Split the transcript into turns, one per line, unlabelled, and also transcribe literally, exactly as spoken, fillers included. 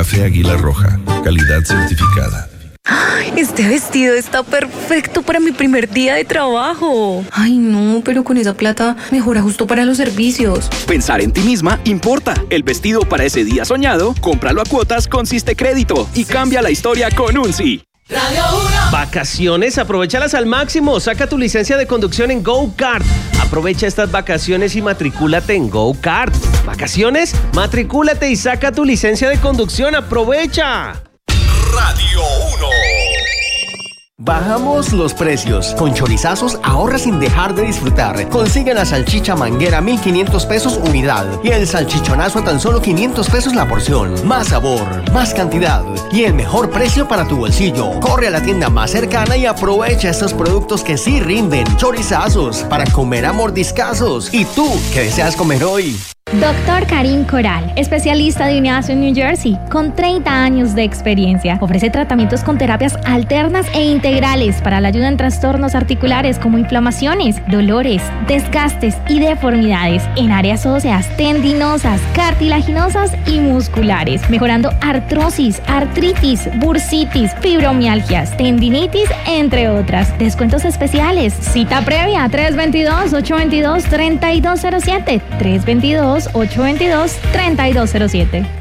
Café Águila Roja, calidad certificada.
Este vestido está perfecto para mi primer día de trabajo. Ay, no, pero con esa plata mejora justo para los servicios.
Pensar en ti misma importa. El vestido para ese día soñado, cómpralo a cuotas con Siste Crédito y cambia la historia con un sí.
Radio uno. Vacaciones, aprovéchalas al máximo. Saca tu licencia de conducción en Go Kart. Aprovecha estas vacaciones y matricúlate en Go Kart. ¿Vacaciones? Matricúlate y saca tu licencia de conducción. ¡Aprovecha!
Radio uno.
Bajamos los precios. Con Chorizazos ahorra sin dejar de disfrutar. Consigue la salchicha manguera mil quinientos pesos unidad y el salchichonazo a tan solo quinientos pesos la porción. Más sabor, más cantidad y el mejor precio para tu bolsillo. Corre a la tienda más cercana y aprovecha estos productos que sí rinden. Chorizazos, para comer a mordiscazos. ¿Y tú qué deseas comer hoy?
Doctor Karim Coral, especialista de unidades en New Jersey, con treinta años de experiencia. Ofrece tratamientos con terapias alternas e integrales para la ayuda en trastornos articulares como inflamaciones, dolores, desgastes y deformidades en áreas óseas, tendinosas, cartilaginosas y musculares, mejorando artrosis, artritis, bursitis, fibromialgias, tendinitis, entre otras. Descuentos especiales. Cita previa tres dos dos, ocho dos dos, tres dos cero siete. tres dos dos, ocho dos dos, tres dos cero siete.